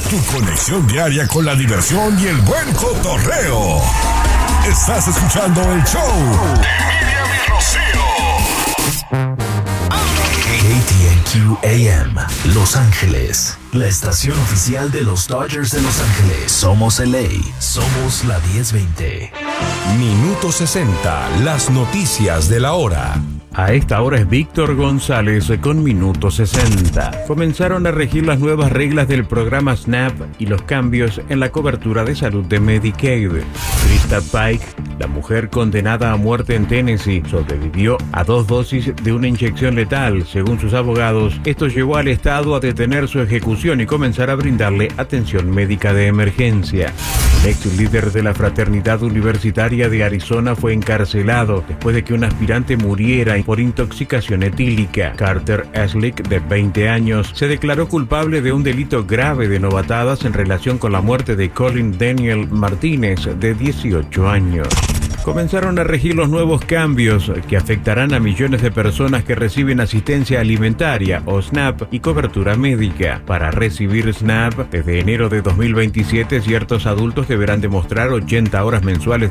Tu conexión diaria con la diversión y el buen cotorreo. Estás escuchando el show de Miriam y Rocío. KTNQ AM, Los Ángeles, la estación oficial de los Dodgers de Los Ángeles. Somos LA, somos la 1020. Minuto 60, las noticias de la hora. A esta hora es Víctor González con Minuto 60. Comenzaron a regir las nuevas reglas del programa SNAP y los cambios en la cobertura de salud de Medicaid. Krista Pike, la mujer condenada a muerte en Tennessee, sobrevivió a 2 dosis de una inyección letal. Según sus abogados, esto llevó al Estado a detener su ejecución y comenzar a brindarle atención médica de emergencia. El ex líder de la Fraternidad Universitaria de Arizona fue encarcelado después de que un aspirante muriera por intoxicación etílica. Carter Eslick, de 20 años, se declaró culpable de un delito grave de novatadas en relación con la muerte de Colin Daniel Martínez, de 18 años. Comenzaron a regir los nuevos cambios que afectarán a millones de personas que reciben asistencia alimentaria o SNAP y cobertura médica. Para recibir SNAP, desde enero de 2027, ciertos adultos deberán demostrar 80 horas mensuales